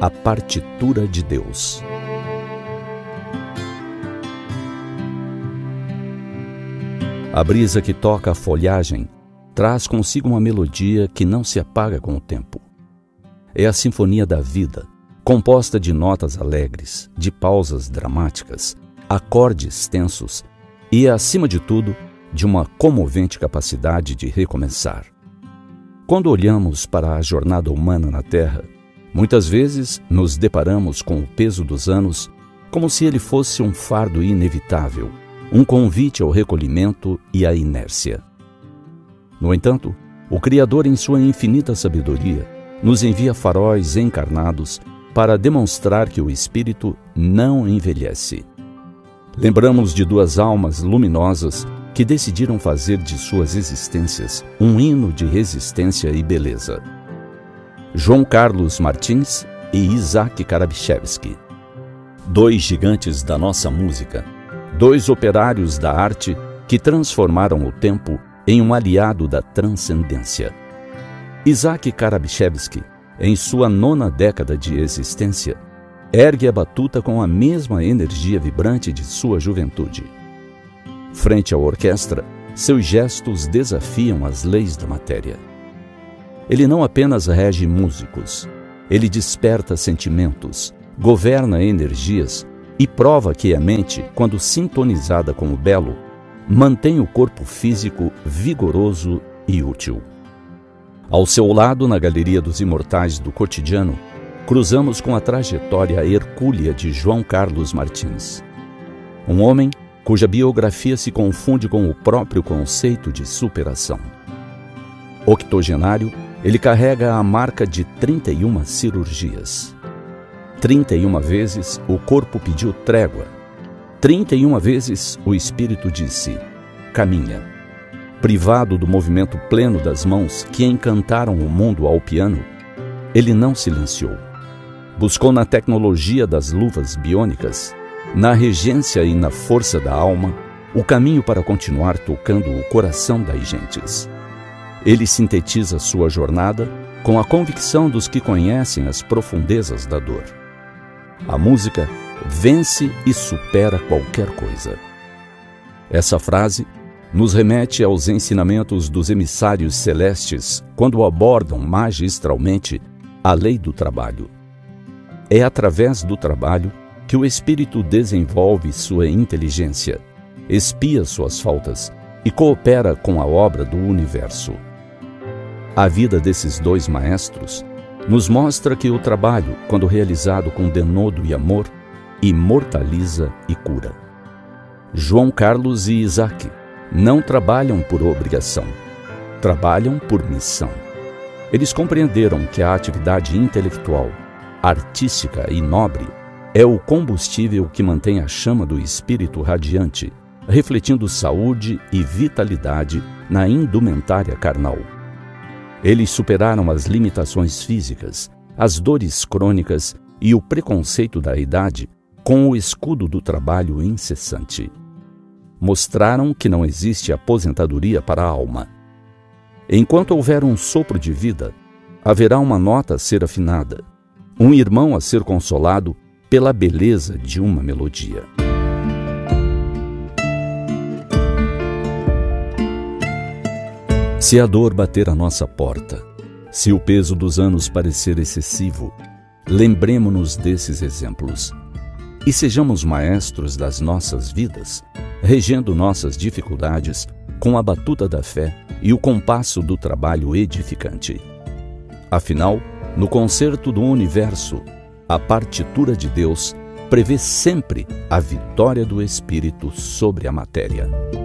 A partitura de Deus. A brisa que toca a folhagem traz consigo uma melodia que não se apaga com o tempo. É a sinfonia da vida, composta de notas alegres, de pausas dramáticas, acordes tensos e, acima de tudo, de uma comovente capacidade de recomeçar. Quando olhamos para a jornada humana na Terra, muitas vezes nos deparamos com o peso dos anos como se ele fosse um fardo inevitável, um convite ao recolhimento e à inércia. No entanto, o Criador, em sua infinita sabedoria, nos envia faróis encarnados para demonstrar que o espírito não envelhece. Lembramos de duas almas luminosas que decidiram fazer de suas existências um hino de resistência e beleza. João Carlos Martins e Isaac Karabichevsky. Dois gigantes da nossa música, dois operários da arte que transformaram o tempo em um aliado da transcendência. Isaac Karabichevsky, em sua 9ª década de existência, ergue a batuta com a mesma energia vibrante de sua juventude. Frente à orquestra, seus gestos desafiam as leis da matéria. Ele não apenas rege músicos, ele desperta sentimentos, governa energias e prova que a mente, quando sintonizada com o belo, mantém o corpo físico vigoroso e útil. Ao seu lado, na galeria dos imortais do cotidiano, cruzamos com a trajetória hercúlea de João Carlos Martins. Um homem cuja biografia se confunde com o próprio conceito de superação. Octogenário, ele carrega a marca de 31 cirurgias. 31 vezes o corpo pediu trégua. 31 vezes o espírito disse: caminha. Privado do movimento pleno das mãos que encantaram o mundo ao piano, ele não silenciou. Buscou na tecnologia das luvas biônicas, na regência e na força da alma, o caminho para continuar tocando o coração das gentes. Ele sintetiza sua jornada com a convicção dos que conhecem as profundezas da dor. A música vence e supera qualquer coisa. Essa frase nos remete aos ensinamentos dos emissários celestes quando abordam magistralmente a lei do trabalho. É através do trabalho que o espírito desenvolve sua inteligência, expia suas faltas e coopera com a obra do universo. A vida desses dois maestros nos mostra que o trabalho, quando realizado com denodo e amor, imortaliza e cura. João Carlos e Isaac não trabalham por obrigação, trabalham por missão. Eles compreenderam que a atividade intelectual, artística e nobre é o combustível que mantém a chama do espírito radiante, refletindo saúde e vitalidade na indumentária carnal. Eles superaram as limitações físicas, as dores crônicas e o preconceito da idade com o escudo do trabalho incessante. Mostraram que não existe aposentadoria para a alma. Enquanto houver um sopro de vida, haverá uma nota a ser afinada, um irmão a ser consolado pela beleza de uma melodia. Se a dor bater à nossa porta, se o peso dos anos parecer excessivo, lembremo-nos desses exemplos e sejamos maestros das nossas vidas, regendo nossas dificuldades com a batuta da fé e o compasso do trabalho edificante. Afinal, no concerto do universo, a partitura de Deus prevê sempre a vitória do espírito sobre a matéria.